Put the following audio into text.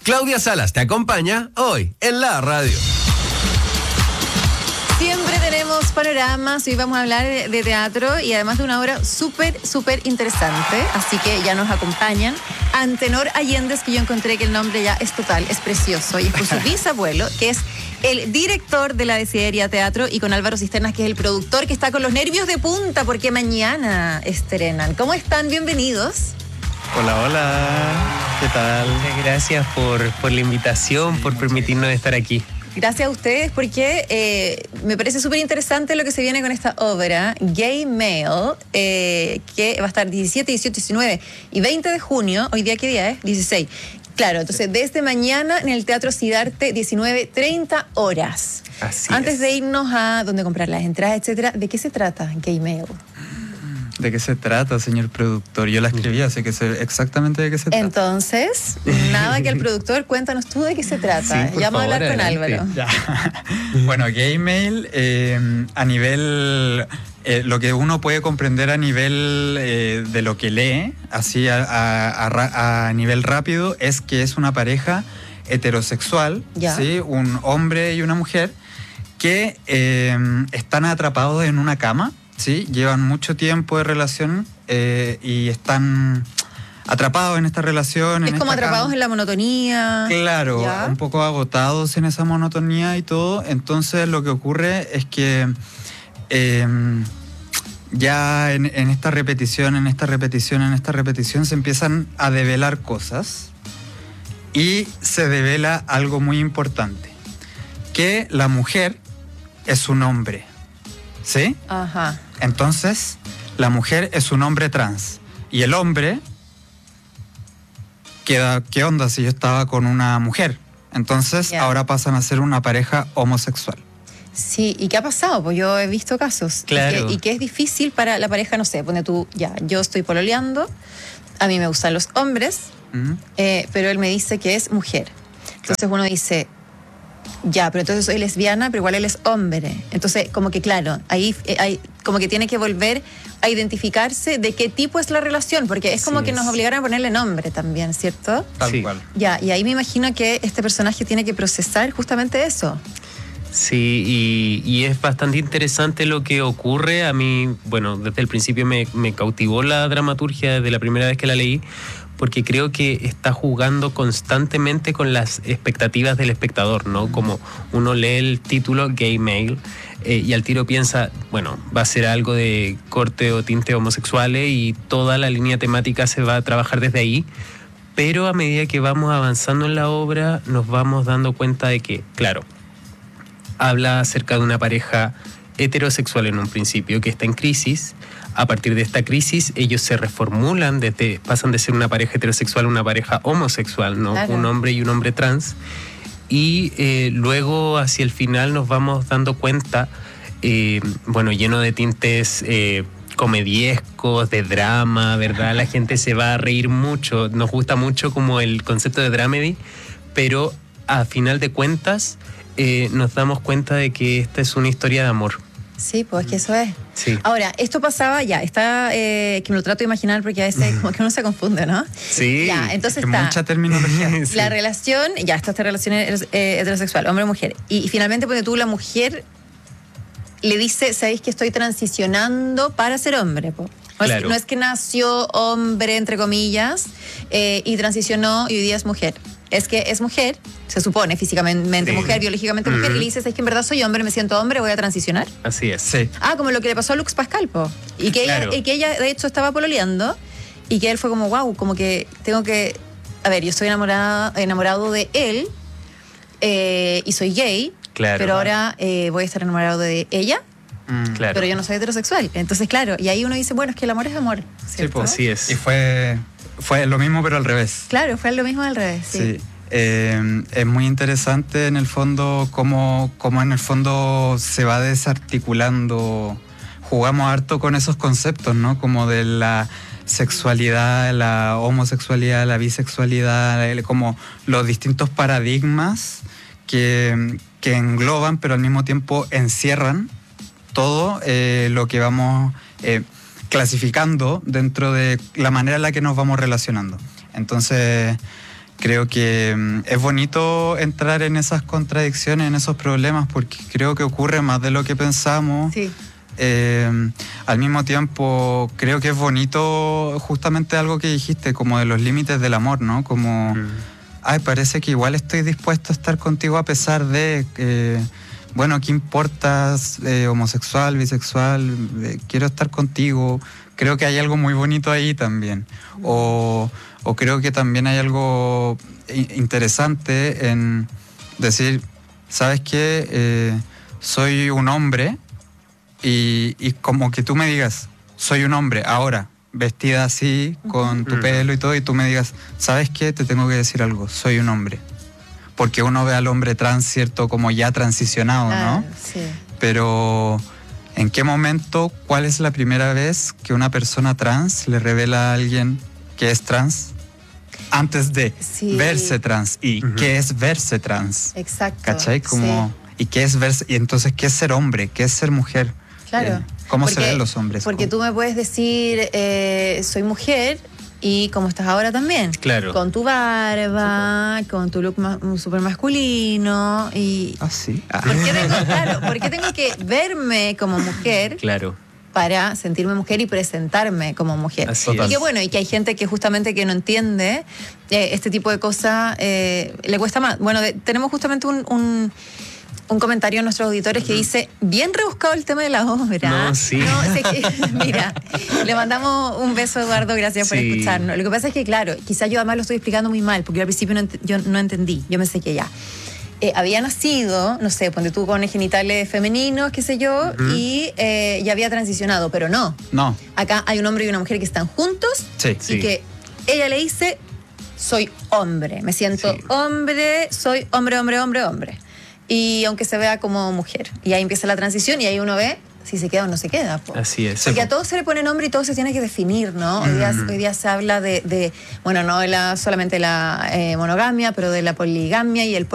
Claudia Salas te acompaña hoy en la radio. Siempre tenemos panoramas, hoy vamos a hablar de teatro y además de una obra súper interesante, así que ya nos acompañan Antenor Allendez, que yo encontré que el nombre ya es total, es precioso, y es con su bisabuelo, que es el director de la Desideria Teatro, y con Álvaro Cisternas, que es el productor, que está con los nervios de punta porque mañana estrenan. ¿Cómo están? Bienvenidos. Hola, ¿qué tal? Gracias por la invitación, por permitirnos estar aquí. Gracias a ustedes porque me parece súper interesante lo que se viene con esta obra, Gay Male, que va a estar 17, 18, 19 y 20 de junio. ¿Hoy día qué día es? 16. Claro, entonces desde mañana en el Teatro Siddhartha, 19:30 horas. Así Antes es. de irnos a dónde comprar las entradas, etcétera, ¿de qué se trata Gay Male? ¿De qué se trata, señor productor? Yo la escribí, así que sé exactamente de qué se trata. Entonces, nada que el productor, cuéntanos tú de qué se trata. Sí, por Ya vamos a hablar favor, con adelante. Álvaro. Ya. Bueno, Gay Mail, a nivel... lo que uno puede comprender a nivel de lo que lee, así a nivel rápido, es que es una pareja heterosexual, Ya. ¿sí? Un hombre y una mujer, que están atrapados en una cama, ¿sí? Llevan mucho tiempo de relación y están atrapados en esta relación. Es como atrapados en la monotonía. Claro, ¿Ya? un poco agotados en esa monotonía y todo. Entonces lo que ocurre es que ya en esta repetición se empiezan a develar cosas, y se devela algo muy importante, que la mujer es un hombre, ¿sí? Ajá. Entonces la mujer es un hombre trans y el hombre queda, ¿qué onda si yo estaba con una mujer? Entonces Ya. ahora pasan a ser una pareja homosexual. Sí, ¿y qué ha pasado? Pues yo he visto casos. Claro. Y que es difícil para la pareja, no sé, pone tú, ya, yo estoy pololeando, a mí me gustan los hombres, ¿Mm? pero él me dice que es mujer. Entonces uno dice, ya, pero entonces soy lesbiana, pero igual él es hombre. Entonces, como que claro, ahí como que tiene que volver a identificarse de qué tipo es la relación, porque es como Así que es. nos obligaron a ponerle nombre también, ¿cierto? Tal Sí. cual. Ya, y ahí me imagino que este personaje tiene que procesar justamente eso. Sí, y es bastante interesante lo que ocurre. A mí, bueno, desde el principio me cautivó la dramaturgia desde la primera vez que la leí, porque creo que está jugando constantemente con las expectativas del espectador, ¿no? Como uno lee el título Gay Male y al tiro piensa, bueno, va a ser algo de corte o tinte homosexuales y toda la línea temática se va a trabajar desde ahí. Pero a medida que vamos avanzando en la obra nos vamos dando cuenta de que, claro, habla acerca de una pareja heterosexual en un principio que está en crisis. A partir de esta crisis ellos se reformulan, pasan de ser una pareja heterosexual a una pareja homosexual, ¿no? Claro. Un hombre y un hombre trans. Y luego hacia el final nos vamos dando cuenta, bueno, lleno de tintes comediescos, de drama, ¿verdad? La gente se va a reír mucho, nos gusta mucho como el concepto de dramedy, pero a final de cuentas nos damos cuenta de que esta es una historia de amor. Sí, pues que eso es. Sí. Ahora, esto pasaba ya, está, que me lo trato de imaginar porque a veces como que uno se confunde, ¿no? Sí. Ya, entonces Que está mucha terminología. Sí. la relación, ya está esta relación heterosexual, hombre-mujer. Y finalmente, porque tú, la mujer, le dice, ¿sabéis que estoy transicionando para ser hombre? Po? Claro. No es que nació hombre, entre comillas, y transicionó y hoy día es mujer. Es que es mujer, se supone físicamente Sí. mujer, biológicamente mujer, y le dices, es que en verdad soy hombre, me siento hombre, voy a transicionar. Así es. Sí. Ah, como lo que le pasó a Lux Pascal, po. Y que, Claro. ella, de hecho, estaba pololeando y que él fue como, wow, como que tengo que... A ver, yo estoy enamorado de él y soy gay, Claro. pero ahora voy a estar enamorado de ella, Claro. pero yo no soy heterosexual. Entonces, claro, y ahí uno dice, bueno, es que el amor es amor, Sí, ¿cierto? pues. Así es. Y fue lo mismo, pero al revés. Claro, fue lo mismo al revés, sí. Sí. Es muy interesante en el fondo cómo en el fondo se va desarticulando. Jugamos harto con esos conceptos, ¿no? Como de la sexualidad, la homosexualidad, la bisexualidad, como los distintos paradigmas que engloban, pero al mismo tiempo encierran todo lo que vamos clasificando dentro de la manera en la que nos vamos relacionando. Entonces, creo que es bonito entrar en esas contradicciones, en esos problemas, porque creo que ocurre más de lo que pensamos. Sí. Al mismo tiempo, creo que es bonito justamente algo que dijiste, como de los límites del amor, ¿no? Como, ay, parece que igual estoy dispuesto a estar contigo a pesar de, bueno, ¿qué importas? Homosexual, bisexual, quiero estar contigo. Creo que hay algo muy bonito ahí también. O creo que también hay algo interesante en decir, ¿sabes qué? Soy un hombre. Y como que tú me digas, soy un hombre, ahora, vestida así, con tu pelo y todo, y tú me digas, ¿sabes qué? Te tengo que decir algo, soy un hombre. Porque uno ve al hombre trans, ¿cierto? Como ya transicionado, ¿no? Sí. Pero, ¿en qué momento, cuál es la primera vez que una persona trans le revela a alguien que es trans? Antes de verse trans. ¿Y qué es verse trans? Exacto. ¿Cachai? Como, ¿y qué es verse? Y entonces, ¿qué es ser hombre? ¿Qué es ser mujer? Claro. ¿Cómo se ven los hombres? Porque tú me puedes decir, soy mujer, y como estás ahora también. Claro. Con tu barba, con tu look súper masculino. Y Ah, sí. ¿Por qué tengo que verme como mujer? Claro. Para sentirme mujer y presentarme como mujer. Así y es. que bueno, y que hay gente que justamente que no entiende este tipo de cosas, le cuesta más. Bueno, tenemos justamente un comentario a nuestros auditores que dice, bien rebuscado el tema de la obra. No, sí. No, sé que, mira, le mandamos un beso, Eduardo, gracias por escucharnos. Lo que pasa es que, claro, quizás yo además lo estoy explicando muy mal, porque yo al principio yo no entendí, yo pensé que ya. Había nacido, no sé, ponte tú con genitales femeninos, qué sé yo, y ya había transicionado, pero no. No. Acá hay un hombre y una mujer que están juntos y que ella le dice, soy hombre, me siento hombre, soy hombre, hombre, hombre, hombre. Y aunque se vea como mujer. Y ahí empieza la transición y ahí uno ve si se queda o no se queda. Po. Así es. Porque a todos se le pone nombre y todo se tiene que definir, ¿no? Hoy día se habla de bueno, no solamente la monogamia, pero de la poligamia y el